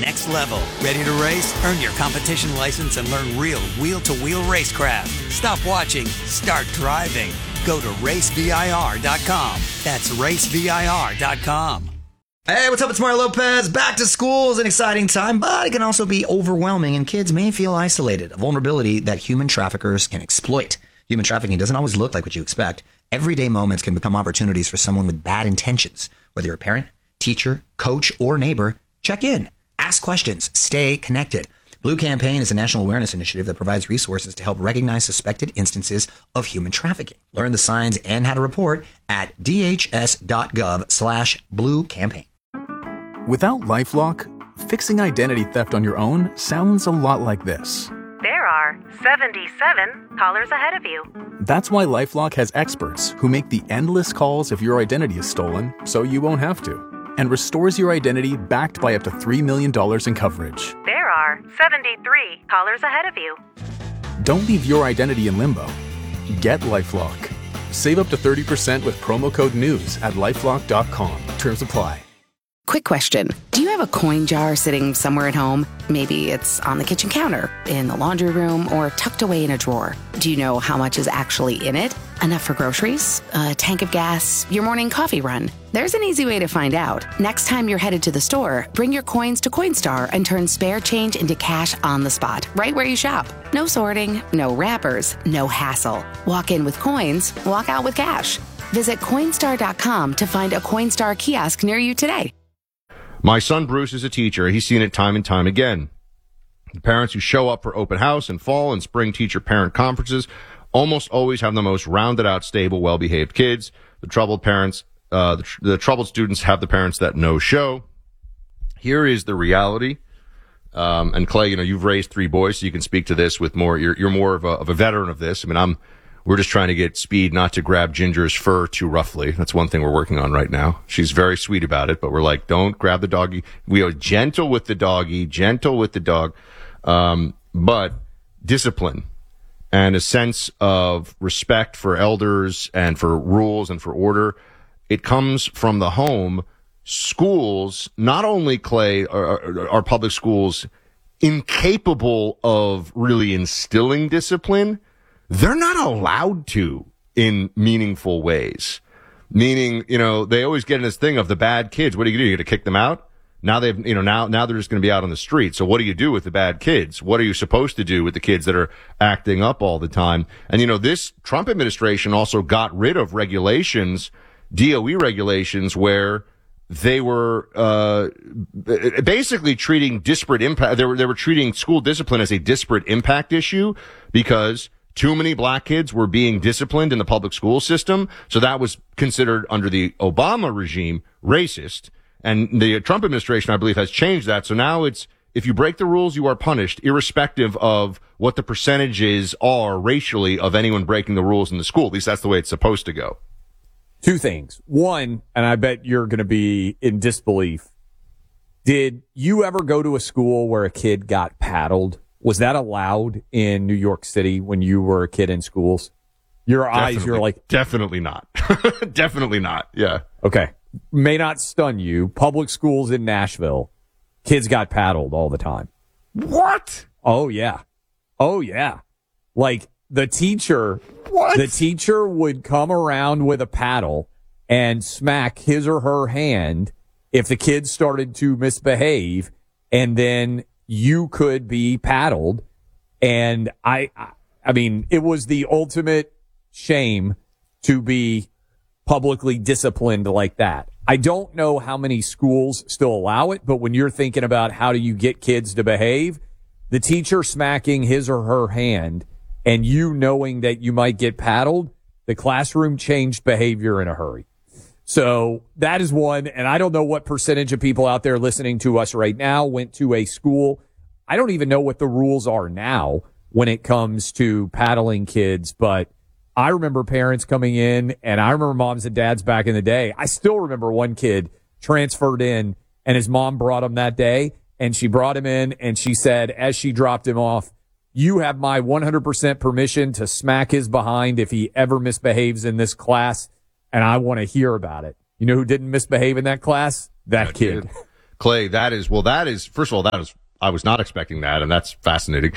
next level. Ready to race? Earn your competition license and learn real wheel-to-wheel racecraft. Stop watching. Start driving. Go to racevir.com. That's racevir.com. Hey, what's up? It's Mario Lopez. Back to school is an exciting time, but it can also be overwhelming, and kids may feel isolated, a vulnerability that human traffickers can exploit. Human trafficking doesn't always look like what you expect. Everyday moments can become opportunities for someone with bad intentions. Whether you're a parent, teacher, coach, or neighbor, check in, ask questions, stay connected. Blue Campaign is a national awareness initiative that provides resources to help recognize suspected instances of human trafficking. Learn the signs and how to report at dhs.gov/Blue Campaign. Without LifeLock, fixing identity theft on your own sounds a lot like this. There are 77 callers ahead of you. That's why LifeLock has experts who make the endless calls if your identity is stolen, so you won't have to, and restores your identity backed by up to $3 million in coverage. There are 73 callers ahead of you. Don't leave your identity in limbo. Get LifeLock. Save up to 30% with promo code NEWS at LifeLock.com. Terms apply. Quick question. Do you have a coin jar sitting somewhere at home? Maybe it's on the kitchen counter, in the laundry room, or tucked away in a drawer. Do you know how much is actually in it? Enough for groceries, a tank of gas, your morning coffee run? There's an easy way to find out. Next time you're headed to the store, bring your coins to Coinstar and turn spare change into cash on the spot, right where you shop. No sorting, no wrappers, no hassle. Walk in with coins, walk out with cash. Visit Coinstar.com to find a Coinstar kiosk near you today. My son Bruce is a teacher. He's seen it time and time again. The parents who show up for open house and fall and spring teacher-parent conferences almost always have the most rounded-out, stable, well-behaved kids. The troubled parents, the troubled students have the parents that no-show. Here is the reality. And Clay, you've raised 3 boys, so you can speak to this with more. You're more of a veteran of this. I mean, we're just trying to get Speed not to grab Ginger's fur too roughly. That's one thing we're working on right now. She's very sweet about it, but we're like, don't grab the doggy. We are gentle with the doggy, gentle with the dog. But discipline and a sense of respect for elders and for rules and for order, it comes from the home. Schools, not only, Clay, are public schools incapable of really instilling discipline, they're not allowed to in meaningful ways. Meaning, they always get in this thing of the bad kids. What are you going to do? You're going to kick them out? Now now they're just going to be out on the street. So what do you do with the bad kids? What are you supposed to do with the kids that are acting up all the time? And, this Trump administration also got rid of regulations, DOE regulations, where they were basically treating disparate impact. They were treating school discipline as a disparate impact issue because too many black kids were being disciplined in the public school system. So that was considered under the Obama regime racist. And the Trump administration, I believe, has changed that. So now it's, if you break the rules, you are punished, irrespective of what the percentages are racially of anyone breaking the rules in the school. At least that's the way it's supposed to go. 2 things. One, and I bet you're going to be in disbelief. Did you ever go to a school where a kid got paddled? Was that allowed in New York City when you were a kid in schools? Your eyes, you're like... Definitely not. Definitely not. Yeah. Okay. May not stun you. Public schools in Nashville, kids got paddled all the time. What? Oh, yeah. Oh, yeah. Like, the teacher... What? The teacher would come around with a paddle and smack his or her hand if the kids started to misbehave, and then you could be paddled. And I mean, it was the ultimate shame to be publicly disciplined like that. I don't know how many schools still allow it, but when you're thinking about how do you get kids to behave, the teacher smacking his or her hand and you knowing that you might get paddled, the classroom changed behavior in a hurry. So that is one, and I don't know what percentage of people out there listening to us right now went to a school. I don't even know what the rules are now when it comes to paddling kids, but I remember parents coming in, and I remember moms and dads back in the day. I still remember one kid transferred in, and his mom brought him that day, and she brought him in, and she said, as she dropped him off, you have my 100% permission to smack his behind if he ever misbehaves in this class, and I want to hear about it. You know who didn't misbehave in that class? That kid. Clay, that is, first of all, I was not expecting that, and that's fascinating.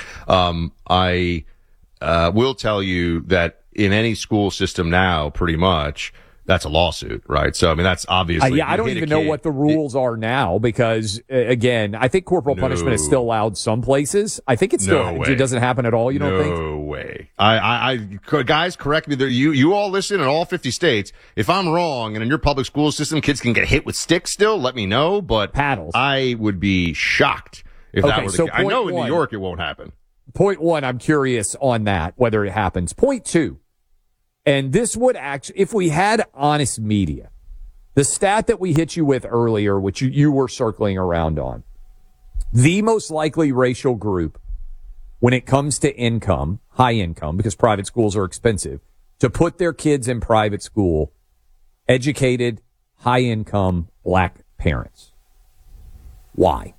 I will tell you that in any school system now, pretty much, that's a lawsuit, right? So, I mean, that's obviously. I don't even know what the rules are now because, again, I think corporal punishment is still allowed some places. I think it doesn't happen at all. You don't think? No way. Guys, correct me. You all listen in all 50 states. If I'm wrong and in your public school system, kids can get hit with sticks still, let me know. But paddles. I would be shocked if that were the case. I know in New York it won't happen. Point one, I'm curious on that, whether it happens. Point two. And this would actually, if we had honest media, the stat that we hit you with earlier, which you were circling around on, the most likely racial group when it comes to income, high income, because private schools are expensive, to put their kids in private school, educated, high income black parents. Why?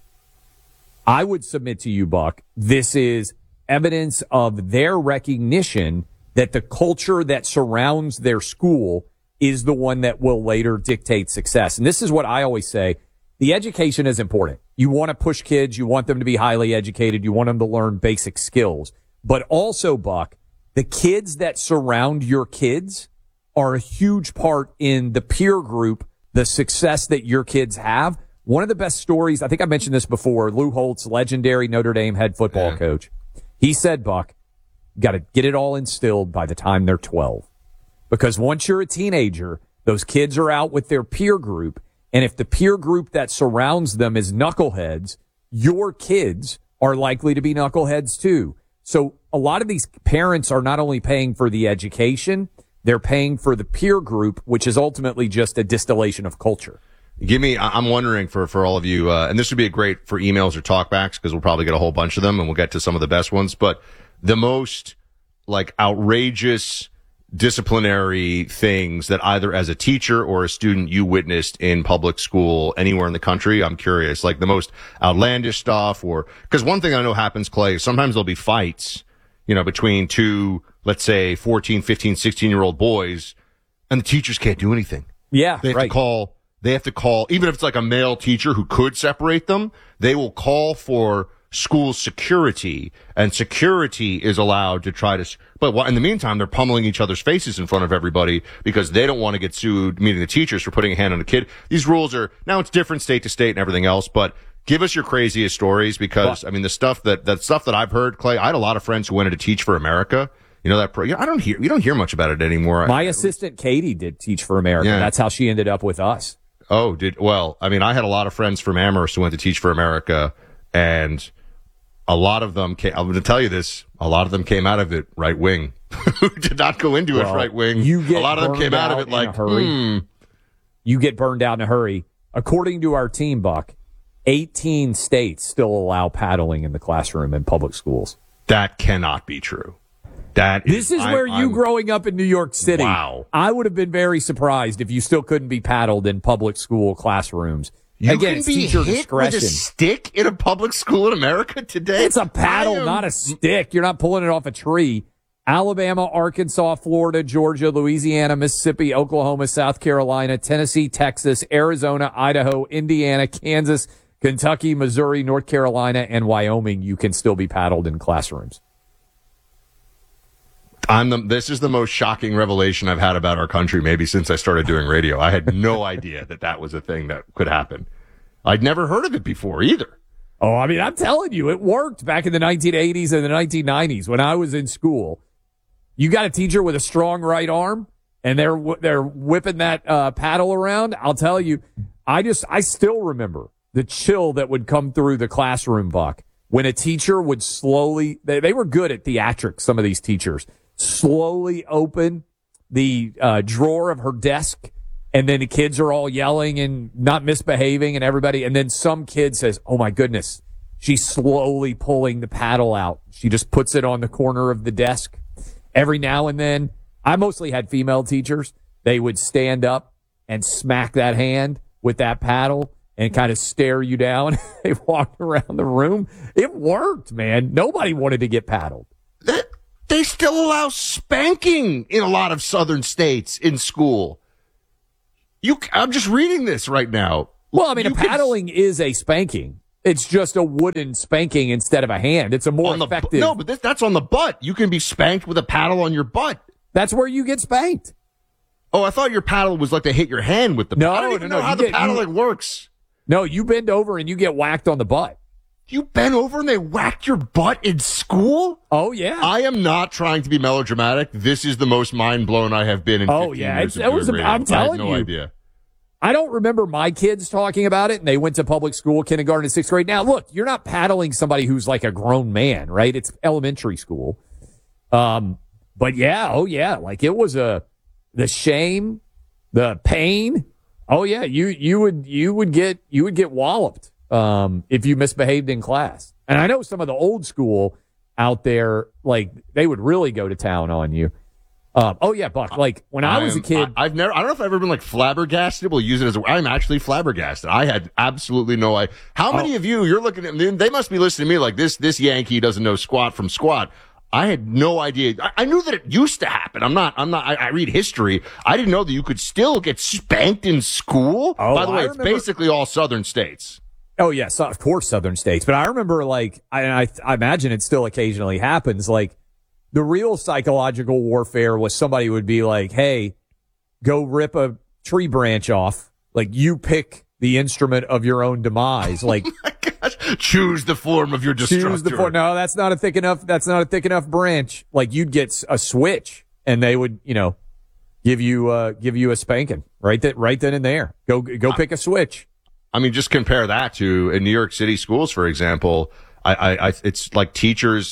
I would submit to you, Buck, this is evidence of their recognition that the culture that surrounds their school is the one that will later dictate success. And this is what I always say. The education is important. You want to push kids. You want them to be highly educated. You want them to learn basic skills. But also, Buck, the kids that surround your kids are a huge part in the peer group, the success that your kids have. One of the best stories, I think I mentioned this before, Lou Holtz, legendary Notre Dame head football coach. He said, Buck, got to get it all instilled by the time they're 12. Because once you're a teenager, those kids are out with their peer group. And if the peer group that surrounds them is knuckleheads, your kids are likely to be knuckleheads too. So a lot of these parents are not only paying for the education, they're paying for the peer group, which is ultimately just a distillation of culture. I'm wondering for all of you, and this would be great for emails or talkbacks because we'll probably get a whole bunch of them and we'll get to some of the best ones. But the most outrageous disciplinary things that either as a teacher or a student you witnessed in public school anywhere in the country, I'm curious, like the most outlandish stuff, or because one thing I know happens, Clay, sometimes there'll be fights, between two, let's say 14, 15, 16-year-old boys, and the teachers can't do anything. Yeah, They have to call, even if it's like a male teacher who could separate them, they will call for school security, and security is allowed to try to, but in the meantime, they're pummeling each other's faces in front of everybody because they don't want to get sued, meaning the teachers, for putting a hand on a kid. These rules are, now it's different state to state and everything else, but give us your craziest stories because, the stuff that I've heard, Clay, I had a lot of friends who wanted to Teach for America. You know that you don't hear much about it anymore. My assistant Katie did Teach for America. Yeah. That's how she ended up with us. Oh, I had a lot of friends from Amherst who went to Teach for America, and a lot of them came, I'm going to tell you this, a lot of them came out of it right wing. Who did not go into it right wing. A lot of them came out of it like, You get burned out in a hurry. According to our team, Buck, 18 states still allow paddling in the classroom in public schools. That cannot be true. This is where you growing up in New York City. Wow. I would have been very surprised if you still couldn't be paddled in public school classrooms. You can be hit with a stick in a public school in America today? It's a paddle, not a stick. You're not pulling it off a tree. Alabama, Arkansas, Florida, Georgia, Louisiana, Mississippi, Oklahoma, South Carolina, Tennessee, Texas, Arizona, Idaho, Indiana, Kansas, Kentucky, Missouri, North Carolina, and Wyoming, you can still be paddled in classrooms. This is the most shocking revelation I've had about our country maybe since I started doing radio. I had no idea that was a thing that could happen. I'd never heard of it before either. Oh, I'm telling you, it worked back in the 1980s and the 1990s when I was in school. You got a teacher with a strong right arm, and they're whipping that paddle around. I'll tell you, I still remember the chill that would come through the classroom, Buck, when a teacher would slowly, they were good at theatrics, some of these teachers, slowly open the drawer of her desk, and then the kids are all yelling and not misbehaving and everybody, and then some kid says, oh my goodness, she's slowly pulling the paddle out. She just puts it on the corner of the desk. Every now and then, I mostly had female teachers. They would stand up and smack that hand with that paddle and kind of stare you down. They walked around the room. It worked, man. Nobody wanted to get paddled. They still allow spanking in a lot of southern states in school. I'm just reading this right now. Well, I mean, paddling is a spanking. It's just a wooden spanking instead of a hand. It's a more effective. No, but that's on the butt. You can be spanked with a paddle on your butt. That's where you get spanked. Oh, I thought your paddle was like to hit your hand with the paddle. I don't even know how the paddling works. No, you bend over and you get whacked on the butt. You bend over and they whack your butt in school? Oh, yeah. I am not trying to be melodramatic. This is the most mind blown I have been in 15 years of doing radio. I'm telling you. I had no idea. I don't remember my kids talking about it, and they went to public school, kindergarten, and sixth grade. Now, look, you're not paddling somebody who's like a grown man, right? It's elementary school. But yeah, like it was the shame, the pain. Oh yeah, you would get walloped if you misbehaved in class. And I know some of the old school out there, like they would really go to town on you. Oh yeah, Buck. Like when I was a kid, I don't know if I've ever been like flabbergasted. We'll use it as I'm actually flabbergasted. I had absolutely no idea. How many of you're looking at them? They must be listening to me like this Yankee doesn't know squat from squat. I had no idea. I knew that it used to happen. I read history. I didn't know that you could still get spanked in school. By the way, it's basically all southern states. Oh yes, of course, southern states. But I remember like, I imagine it still occasionally happens. Like the real psychological warfare was somebody would be like, hey, go rip a tree branch off. Like you pick the instrument of your own demise. Like, choose the form of your destructor. Choose the form. No, that's not a thick enough branch. Like you'd get a switch and they would, give you a spanking right then and there. Go pick a switch. I mean, just compare that to in New York City schools, for example. It's like teachers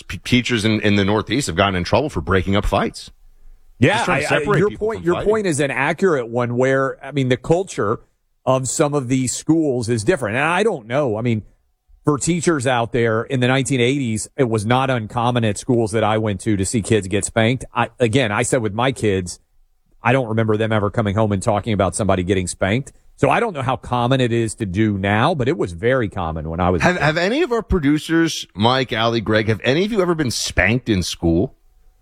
in the Northeast have gotten in trouble for breaking up fights. Yeah. Your point is an accurate one where, I mean, the culture of some of these schools is different. And I don't know. I mean, for teachers out there in the 1980s, it was not uncommon at schools that I went to see kids get spanked. I said with my kids, I don't remember them ever coming home and talking about somebody getting spanked. So I don't know how common it is to do now, but it was very common when I was. Have any of our producers, Mike, Allie, Greg, have any of you ever been spanked in school?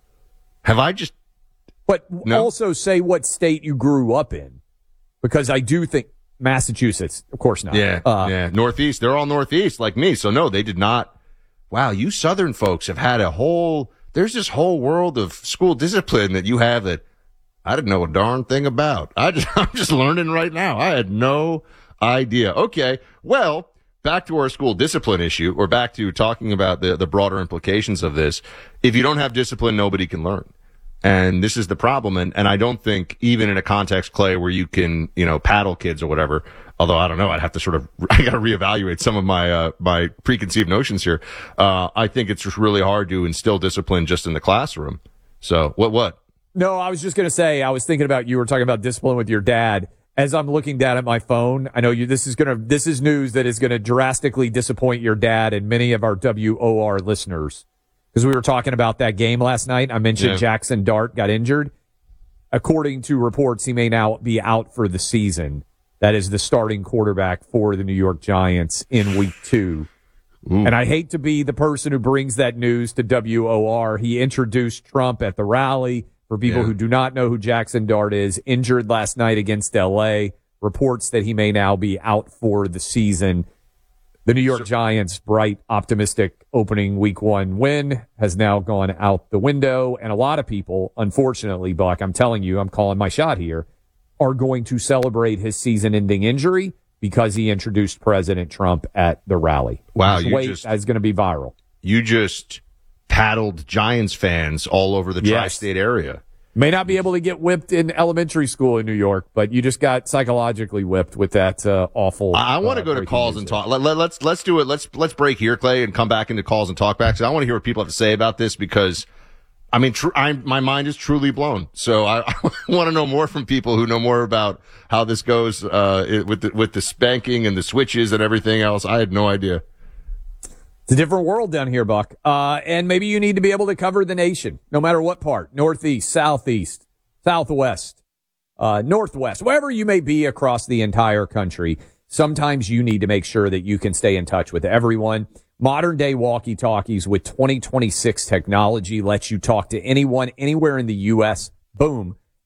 Have I just? But also say what state you grew up in, because I do think Massachusetts, of course not. Yeah, Northeast. They're all Northeast like me. So no, they did not. Wow, you Southern folks have had there's this whole world of school discipline that you have that I didn't know a darn thing about. I'm just learning right now. I had no idea. Okay. Well, back to our school discipline issue, or back to talking about the broader implications of this. If you don't have discipline, nobody can learn. And this is the problem. And I don't think even in a context, Clay, where you can, paddle kids or whatever, although I don't know, I got to reevaluate some of my preconceived notions here. I think it's just really hard to instill discipline just in the classroom. So what? No, I was just going to say, I was thinking about, you were talking about discipline with your dad. As I'm looking down at my phone, I know this is news that is going to drastically disappoint your dad and many of our WOR listeners. Because we were talking about that game last night. I mentioned Jackson Dart got injured. According to reports, he may now be out for the season. That is the starting quarterback for the New York Giants in week 2. Ooh. And I hate to be the person who brings that news to WOR. He introduced Trump at the rally. For people who do not know who Jackson Dart is, injured last night against L.A., reports that he may now be out for the season. The New York Giants' bright, optimistic opening week 1 win has now gone out the window. And a lot of people, unfortunately, Buck, I'm telling you, I'm calling my shot here, are going to celebrate his season-ending injury because he introduced President Trump at the rally. Wow. That's going to be viral. You just paddled Giants fans all over the tri-state area. May not be able to get whipped in elementary school in New York, but you just got psychologically whipped with that awful. I want to go to calls and talk. Let's do it. Let's break here, Clay, and come back into calls and talk back. So I want to hear what people have to say about this because, I mean, my mind is truly blown. So I want to know more from people who know more about how this goes with the spanking and the switches and everything else. I had no idea. It's a different world down here, Buck. And maybe you need to be able to cover the nation, no matter what part, northeast, southeast, southwest, northwest, wherever you may be across the entire country. Sometimes you need to make sure that you can stay in touch with everyone. Modern day walkie-talkies with 2026 technology lets you talk to anyone, anywhere in the U.S. Boom.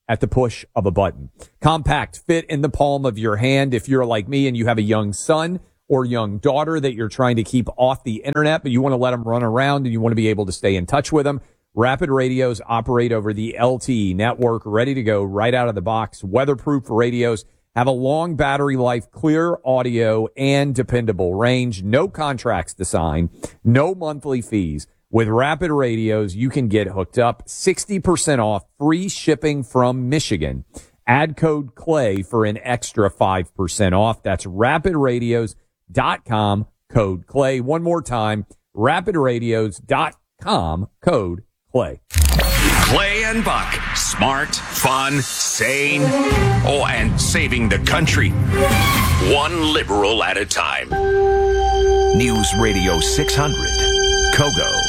at the push of a button. Compact, fit in the palm of your hand. If you're like me and you have a young son or young daughter that you're trying to keep off the internet, but you want to let them run around and you want to be able to stay in touch with them, Rapid radios operate over the LTE network, ready to go right out of the box. Weatherproof radios have a long battery life, clear audio, and dependable range. No contracts to sign, no monthly fees. With Rapid radios, you can get hooked up. 60% off, free shipping from Michigan. Add code CLAY for an extra 5% off. That's rapidradios.com, code CLAY. One more time, rapidradios.com, code CLAY. Clay and Buck. Smart, fun, sane, and saving the country. One liberal at a time. News Radio 600. Kogo.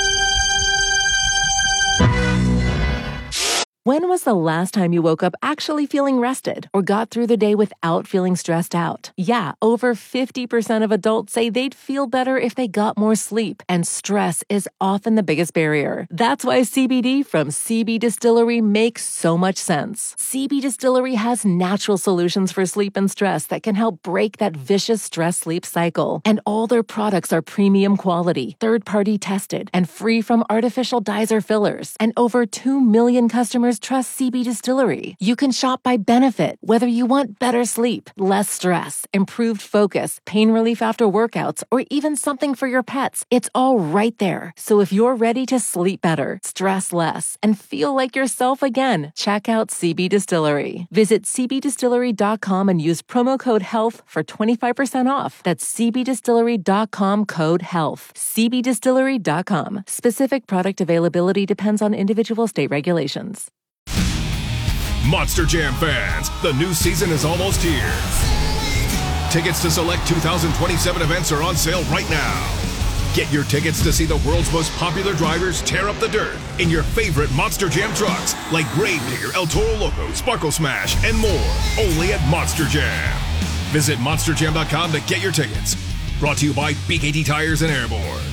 When was the last time you woke up actually feeling rested or got through the day without feeling stressed out? Yeah, over 50% of adults say they'd feel better if they got more sleep, and stress is often the biggest barrier. That's why CBD from CB Distillery makes so much sense. CB Distillery has natural solutions for sleep and stress that can help break that vicious stress-sleep cycle. And all their products are premium quality, third-party tested, and free from artificial dyes or fillers. And over 2 million customers trust CB Distillery. You can shop by benefit, whether you want better sleep, less stress, improved focus, pain relief after workouts, or even something for your pets. It's all right there. So if you're ready to sleep better, stress less, and feel like yourself again, check out CB Distillery. Visit cbdistillery.com and use promo code HEALTH for 25% off. That's cbdistillery.com, code HEALTH. cbdistillery.com. Specific product availability depends on individual state regulations. Monster Jam fans, the new season is almost here. Tickets to select 2027 events are on sale right now. Get your tickets to see the world's most popular drivers tear up the dirt in your favorite Monster Jam trucks like Gravedigger, El Toro Loco, Sparkle Smash, and more, only at Monster Jam. Visit monsterjam.com to get your tickets. Brought to you by BKT Tires and Airborne.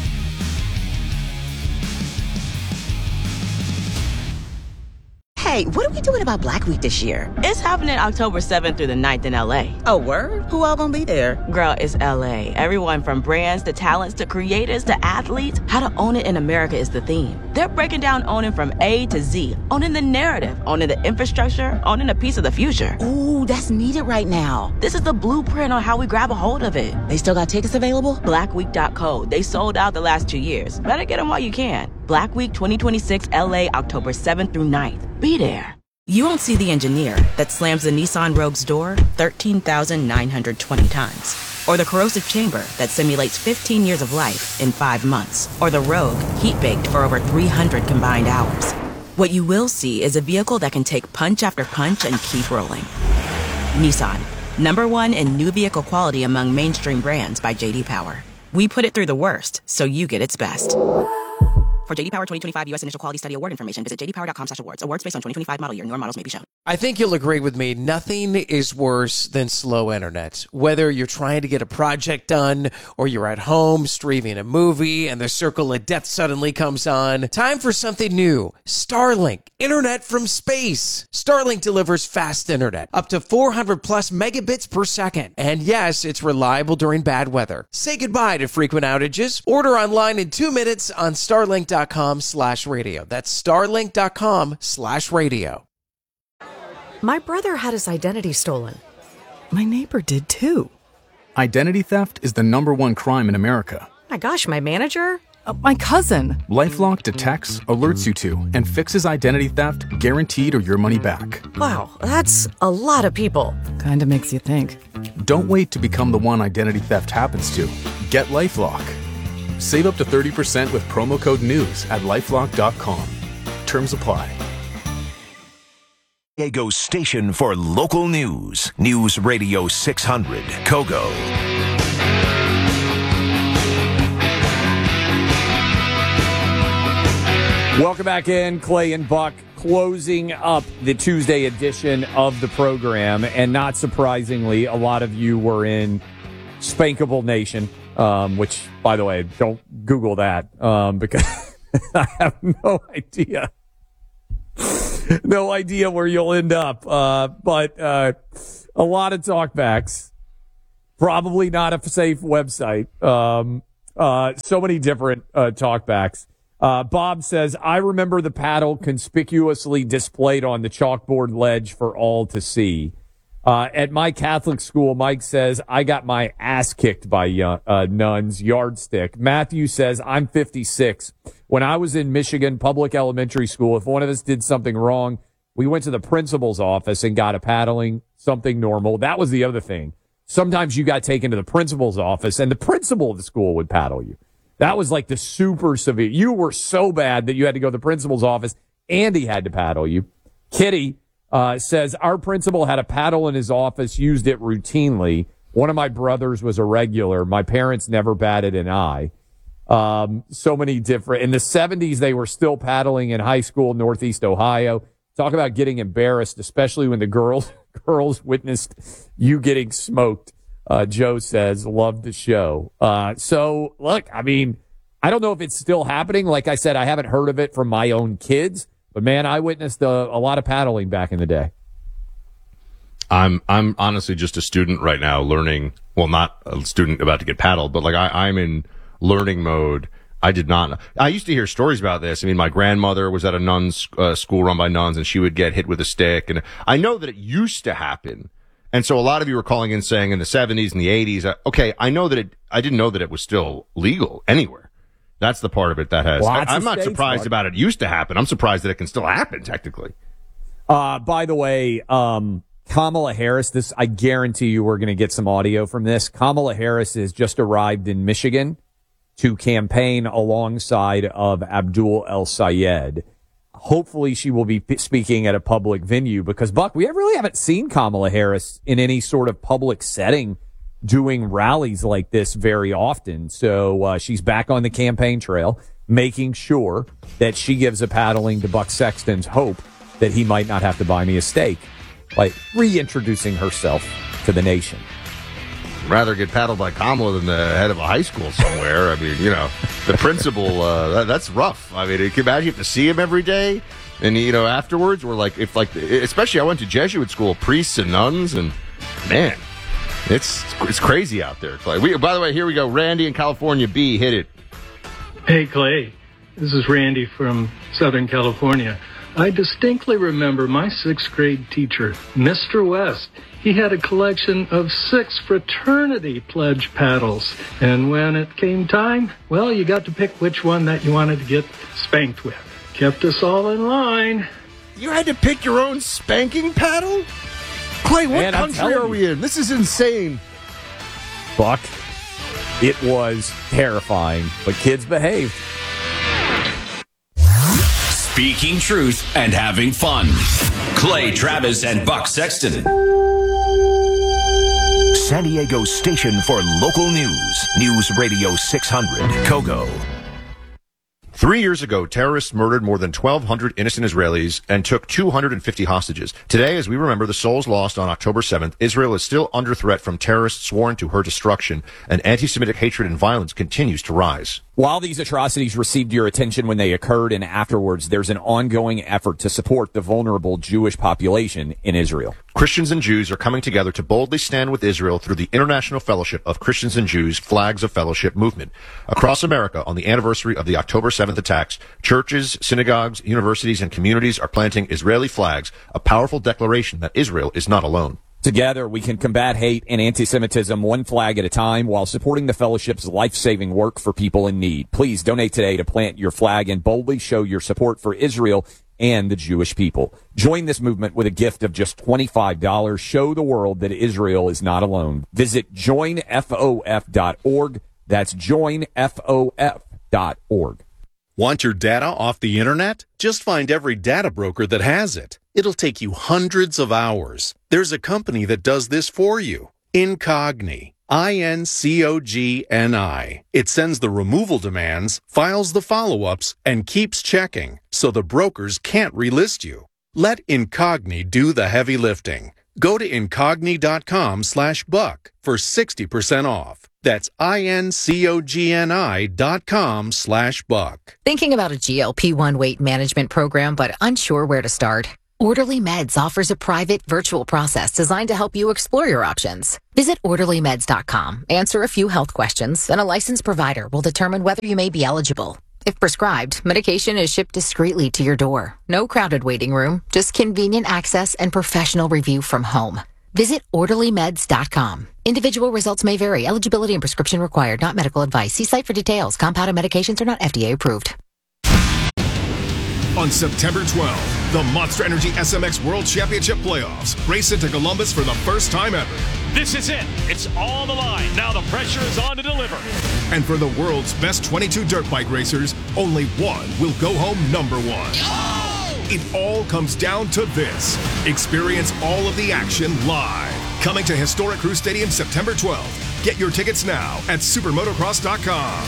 Hey, what are we doing about Black Week this year? It's happening October 7th through the 9th in LA. Oh, word? Who all gonna be there? Girl, it's LA. Everyone from brands to talents to creators to athletes. How to own it in America is the theme. They're breaking down owning from A to Z. Owning the narrative, owning the infrastructure, owning a piece of the future. Ooh, that's needed right now. This is the blueprint on how we grab a hold of it. They still got tickets available? Blackweek.co. They sold out the last 2 years. Better get them while you can. Black Week 2026 LA, October 7th through 9th. Be there. You won't see the engineer that slams the Nissan Rogue's door 13,920 times. Or the corrosive chamber that simulates 15 years of life in 5 months. Or the Rogue heat-baked for over 300 combined hours. What you will see is a vehicle that can take punch after punch and keep rolling. Nissan, #1 in new vehicle quality among mainstream brands by J.D. Power. We put it through the worst, so you get its best. For J.D. Power 2025 U.S. Initial Quality Study Award information, visit jdpower.com/awards. Awards based on 2025 model year. Newer models may be shown. I think you'll agree with me. Nothing is worse than slow internet. Whether you're trying to get a project done or you're at home streaming a movie and the circle of death suddenly comes on. Time for something new. Starlink. Internet from space. Starlink delivers fast internet. Up to 400 plus megabits per second. And yes, it's reliable during bad weather. Say goodbye to frequent outages. Order online in 2 minutes on starlink.com/radio. That's starlink.com/radio. My brother had his identity stolen. My neighbor did too. Identity theft is the #1 crime in America. My gosh, my manager? My cousin. LifeLock detects, alerts you to, and fixes identity theft guaranteed or your money back. Wow, that's a lot of people. Kinda makes you think. Don't wait to become the one identity theft happens to. Get LifeLock. Save up to 30% with promo code NEWS at LifeLock.com. Terms apply. Diego station for local news. News Radio 600, Kogo. Welcome back in. Clay and Buck closing up the Tuesday edition of the program. And not surprisingly, a lot of you were in Spankable Nation, which, by the way, don't Google that because I have no idea No idea where you'll end up, but a lot of talkbacks. Probably not a safe website. So many different talkbacks. Bob says, I remember the paddle conspicuously displayed on the chalkboard ledge for all to see. At my Catholic school, Mike says, I got my ass kicked by nuns, yardstick. Matthew says, I'm 56. When I was in Michigan public elementary school, if one of us did something wrong, we went to the principal's office and got a paddling, something normal. That was the other thing. Sometimes you got taken to the principal's office, and the principal of the school would paddle you. That was like the super severe. You were so bad that you had to go to the principal's office, and he had to paddle you. Kitty says, our principal had a paddle in his office, used it routinely. One of my brothers was a regular. My parents never batted an eye. So many different. In the 70s, they were still paddling in high school, Northeast Ohio. Talk about getting embarrassed, especially when the girls witnessed you getting smoked. Joe says, love the show. So, look, I mean, I don't know if it's still happening. Like I said, I haven't heard of it from my own kids. But, man, I witnessed a lot of paddling back in the day. I'm honestly just a student right now learning. Well, not a student about to get paddled, but like I'm in learning mode. I used to hear stories about this. I mean, my grandmother was at a nuns school run by nuns, and she would get hit with a stick. And I know that it used to happen. And so a lot of you were calling in saying in the 70s and the 80s, okay, I didn't know that it was still legal anywhere. That's the part of it that has. I'm not surprised about it used to happen. I'm surprised that it can still happen technically. By the way, Kamala Harris, I guarantee you we're going to get some audio from this. Kamala Harris has just arrived in Michigan to campaign alongside of Abdul El-Sayed. Hopefully she will be speaking at a public venue because, Buck, we really haven't seen Kamala Harris in any sort of public setting doing rallies like this very often. So she's back on the campaign trail, making sure that she gives a paddling to Buck Sexton's hope that he might not have to buy me a steak, like reintroducing herself to the nation. Rather get paddled by Kamala than the head of a high school somewhere. I mean, the principal, that's rough. I mean, can you imagine you have to see him every day? And, afterwards, we're like, especially I went to Jesuit school, priests and nuns, and man, it's crazy out there, Clay. By the way, here we go. Randy in California, B, hit it. Hey, Clay. This is Randy from Southern California. I distinctly remember my 6th grade teacher, Mr. West. He had a collection of 6 fraternity pledge paddles. And when it came time, well, you got to pick which one that you wanted to get spanked with. Kept us all in line. You had to pick your own spanking paddle? Clay, what country are we in? This is insane. Buck, it was terrifying, but kids behaved. Speaking truth and having fun. Clay Travis and Buck Sexton. San Diego's station for local news. News Radio 600, KOGO. 3 years ago, terrorists murdered more than 1,200 innocent Israelis and took 250 hostages. Today, as we remember the souls lost on October 7th, Israel is still under threat from terrorists sworn to her destruction, and anti-Semitic hatred and violence continues to rise. While these atrocities received your attention when they occurred and afterwards, there's an ongoing effort to support the vulnerable Jewish population in Israel. Christians and Jews are coming together to boldly stand with Israel through the International Fellowship of Christians and Jews Flags of Fellowship movement. Across America, on the anniversary of the October 7th attacks, churches, synagogues, universities, and communities are planting Israeli flags, a powerful declaration that Israel is not alone. Together, we can combat hate and anti-Semitism one flag at a time while supporting the fellowship's life-saving work for people in need. Please donate today to plant your flag and boldly show your support for Israel and the Jewish people. Join this movement with a gift of just $25. Show the world that Israel is not alone. Visit joinfof.org. That's joinfof.org. Want your data off the internet? Just find every data broker that has it. It'll take you hundreds of hours. There's a company that does this for you. Incogni. INCOGNI. It sends the removal demands, files the follow-ups, and keeps checking, so the brokers can't relist you. Let Incogni do the heavy lifting. Go to incogni.com/buck for 60% off. That's INCOGNI.com/buck. Thinking about a GLP-1 weight management program but unsure where to start? Orderly Meds offers a private virtual process designed to help you explore your options. Visit orderlymeds.com, answer a few health questions, and a licensed provider will determine whether you may be eligible. If prescribed, medication is shipped discreetly to your door. No crowded waiting room, just convenient access and professional review from home. Visit orderlymeds.com. Individual results may vary. Eligibility and prescription required. Not medical advice. See site for details. Compounded medications are not FDA approved. On September 12th, the Monster Energy SMX World Championship Playoffs race into Columbus for the first time ever. This is it. It's on the line. Now the pressure is on to deliver. And for the world's best 22 dirt bike racers, only one will go home number one. Oh! It all comes down to this. Experience all of the action live. Coming to Historic Crew Stadium September 12th. Get your tickets now at supermotocross.com.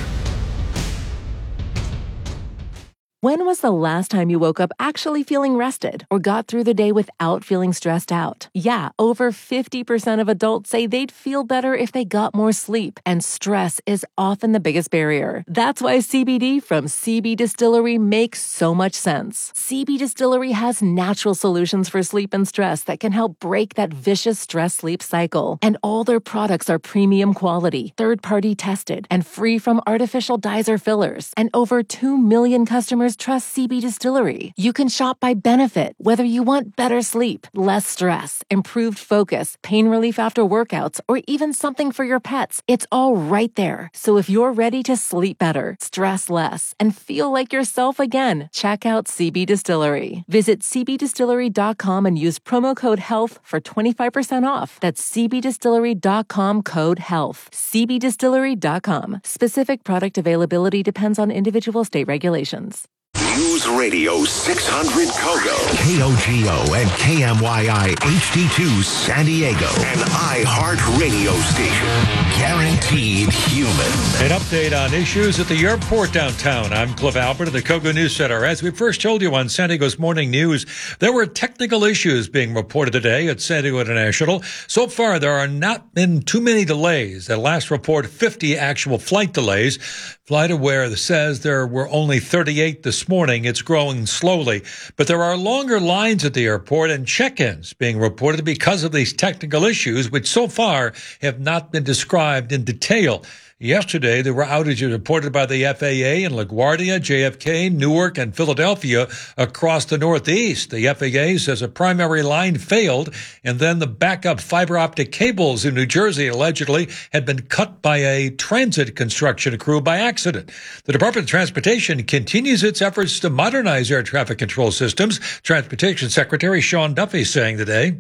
When was the last time you woke up actually feeling rested or got through the day without feeling stressed out? Yeah, over 50% of adults say they'd feel better if they got more sleep, and stress is often the biggest barrier. That's why CBD from CB Distillery makes so much sense. CB Distillery has natural solutions for sleep and stress that can help break that vicious stress-sleep cycle. And all their products are premium quality, third-party tested, and free from artificial dyes or fillers. And over 2 million customers trust CB Distillery. You can shop by benefit, whether you want better sleep, less stress, improved focus, pain relief after workouts, or even something for your pets. It's all right there. So if you're ready to sleep better, stress less, and feel like yourself again, check out CB Distillery. Visit cbdistillery.com and use promo code HEALTH for 25% off. That's cbdistillery.com code HEALTH. cbdistillery.com. Specific product availability depends on individual state regulations. News Radio 600 Kogo, KOGO and KMYI HD2 San Diego, an iHeart radio station. Guaranteed human. An update on issues at the airport downtown. I'm Cliff Albert of the Kogo News Center. As we first told you on San Diego's Morning News, there were technical issues being reported today at San Diego International. So far, there are not been too many delays. At last report, 50 actual flight delays. FlightAware says there were only 38 this morning. It's growing slowly, but there are longer lines at the airport and check-ins being reported because of these technical issues, which so far have not been described in detail. Yesterday, there were outages reported by the FAA in LaGuardia, JFK, Newark, and Philadelphia across the Northeast. The FAA says a primary line failed, and then the backup fiber optic cables in New Jersey allegedly had been cut by a transit construction crew by accident. The Department of Transportation continues its efforts to modernize air traffic control systems. Transportation Secretary Sean Duffy saying today,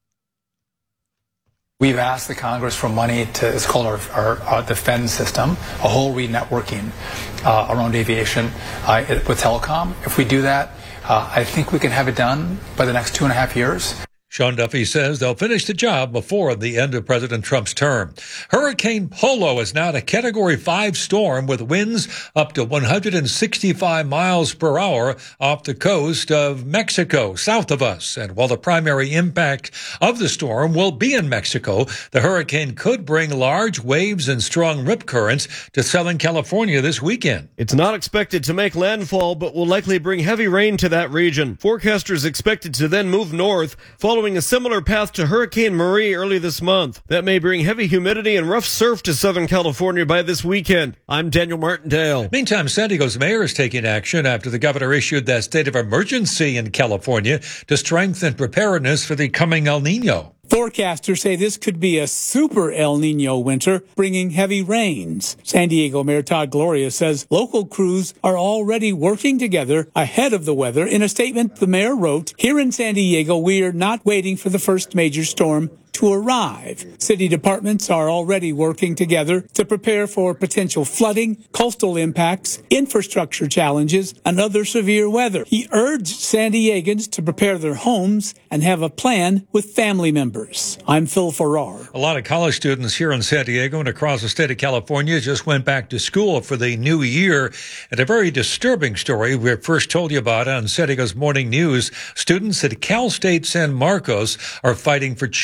we've asked the Congress for money to, it's called our defense system, a whole re-networking around aviation with telecom. If we do that, I think we can have it done by the next 2.5 years. Sean Duffy says they'll finish the job before the end of President Trump's term. Hurricane Polo is now a Category 5 storm with winds up to 165 miles per hour off the coast of Mexico, south of us. And while the primary impact of the storm will be in Mexico, the hurricane could bring large waves and strong rip currents to Southern California this weekend. It's not expected to make landfall, but will likely bring heavy rain to that region. Forecasters expect it to then move north, following a similar path to Hurricane Marie early this month. That may bring heavy humidity and rough surf to Southern California by this weekend. I'm Daniel Martindale. Meantime, San Diego's mayor is taking action after the governor issued that state of emergency in California to strengthen preparedness for the coming El Nino. Forecasters say this could be a super El Nino winter, bringing heavy rains. San Diego Mayor Todd Gloria says local crews are already working together ahead of the weather. In a statement, the mayor wrote, "Here in San Diego, we are not waiting for the first major storm to arrive. City departments are already working together to prepare for potential flooding, coastal impacts, infrastructure challenges, and other severe weather." He urged San Diegans to prepare their homes and have a plan with family members. I'm Phil Farrar. A lot of college students here in San Diego and across the state of California just went back to school for the new year. And a very disturbing story we first told you about on San Diego's Morning News. Students at Cal State San Marcos are fighting for change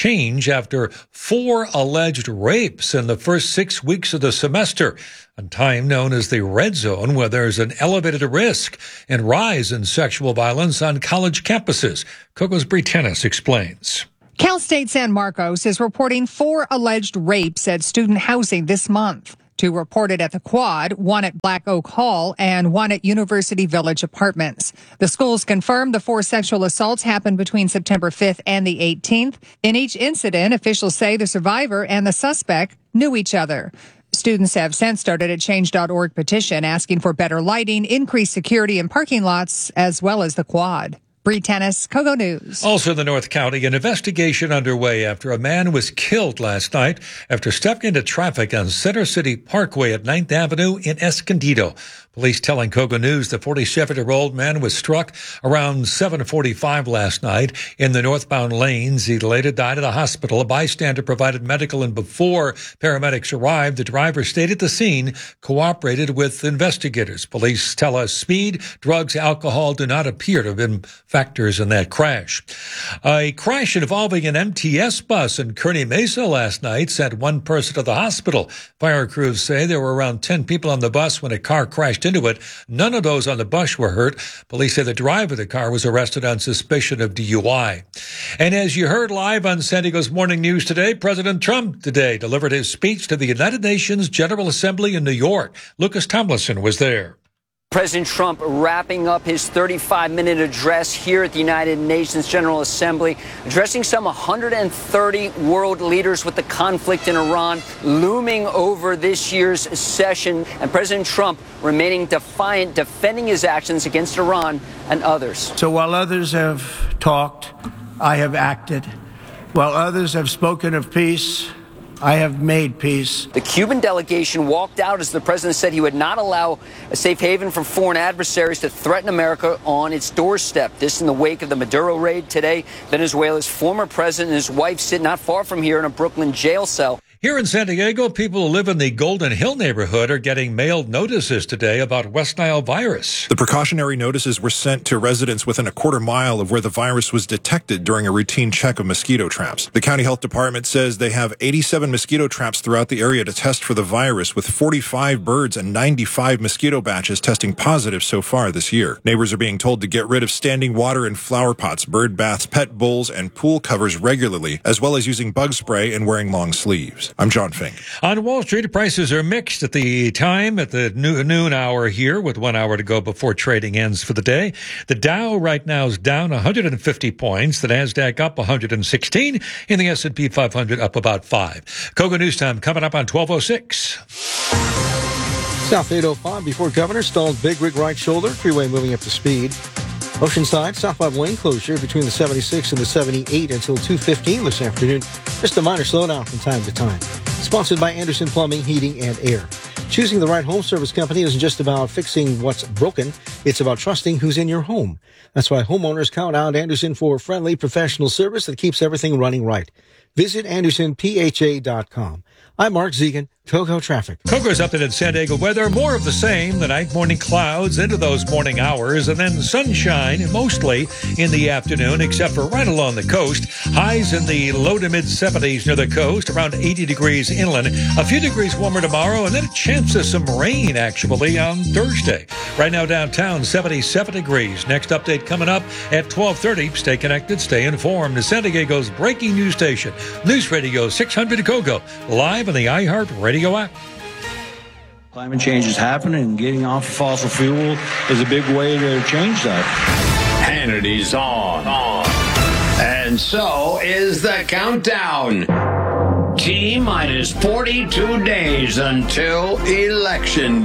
change after 4 alleged rapes in the first 6 weeks of the semester, a time known as the red zone, where there's an elevated risk and rise in sexual violence on college campuses. Kogo's Bree Tennis explains. Cal State San Marcos is reporting 4 alleged rapes at student housing this month. 2 reported at the Quad, 1 at Black Oak Hall, and 1 at University Village Apartments. The schools confirmed the 4 sexual assaults happened between September 5th and the 18th. In each incident, officials say the survivor and the suspect knew each other. Students have since started a Change.org petition asking for better lighting, increased security in parking lots, as well as the Quad. Bree Tennis, Kogo News. Also in the North County, an investigation underway after a man was killed last night after stepping into traffic on Center City Parkway at 9th Avenue in Escondido. Police telling Kogo News the 47-year-old man was struck around 7:45 last night in the northbound lanes. He later died at a hospital. A bystander provided medical, and before paramedics arrived, the driver stayed at the scene, cooperated with investigators. Police tell us speed, drugs, alcohol do not appear to have been factors in that crash. A crash involving an MTS bus in Kearney Mesa last night sent 1 person to the hospital. Fire crews say there were around 10 people on the bus when a car crashed into it. None of those on the bus were hurt. Police say the driver of the car was arrested on suspicion of DUI. And as you heard live on San Diego's Morning News today, President Trump today delivered his speech to the United Nations General Assembly in New York. Lucas Tomlinson was there. President Trump wrapping up his 35-minute address here at the United Nations General Assembly, addressing some 130 world leaders with the conflict in Iran looming over this year's session, and President Trump remaining defiant, defending his actions against Iran and others. So while others have talked, I have acted. While others have spoken of peace, I have made peace. The Cuban delegation walked out as the president said he would not allow a safe haven for foreign adversaries to threaten America on its doorstep. This in the wake of the Maduro raid today. Venezuela's former president and his wife sit not far from here in a Brooklyn jail cell. Here in San Diego, people who live in the Golden Hill neighborhood are getting mailed notices today about West Nile virus. The precautionary notices were sent to residents within a quarter mile of where the virus was detected during a routine check of mosquito traps. The county health department says they have 87 mosquito traps throughout the area to test for the virus, with 45 birds and 95 mosquito batches testing positive so far this year. Neighbors are being told to get rid of standing water in flower pots, bird baths, pet bowls, and pool covers regularly, as well as using bug spray and wearing long sleeves. I'm John Fink. On Wall Street, prices are mixed at the time, at the noon hour here, with 1 hour to go before trading ends for the day. The Dow right now is down 150 points. The NASDAQ up 116, and the S&P 500 up about 5. Kogo News Time coming up on 12:06. South 805 before Governor stalled big rig right shoulder. Freeway moving up to speed. Oceanside, southbound lane closure between the 76 and the 78 until 2:15 this afternoon. Just a minor slowdown from time to time. Sponsored by Anderson Plumbing, Heating, and Air. Choosing the right home service company isn't just about fixing what's broken. It's about trusting who's in your home. That's why homeowners count out Anderson for friendly, professional service that keeps everything running right. Visit AndersonPHA.com. I'm Mark Zegan, Kogo Traffic. Kogo's updated San Diego weather. More of the same. The night morning clouds into those morning hours, and then sunshine mostly in the afternoon, except for right along the coast. Highs in the low to mid 70s near the coast, around 80 degrees inland. A few degrees warmer tomorrow, and then a chance of some rain actually on Thursday. Right now downtown, 77 degrees. Next update coming up at 12:30. Stay connected, stay informed. The San Diego's breaking news station, News Radio 600 Kogo, live on the iHeart Radio app. Climate change is happening, and getting off fossil fuel is a big way to change that. Hannity's on. And so is the countdown. T-minus 42 days until Election